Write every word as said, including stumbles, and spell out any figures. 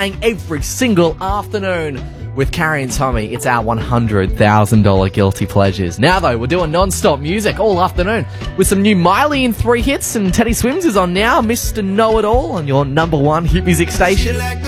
playing every single afternoon with Carrie and Tommy. It's our one hundred thousand dollars Guilty Pleasures. Now, though, we're doing non-stop music all afternoon with some new Miley and three hits, and Teddy Swims is on now, Mister Know-It-All, on your number one hit music station.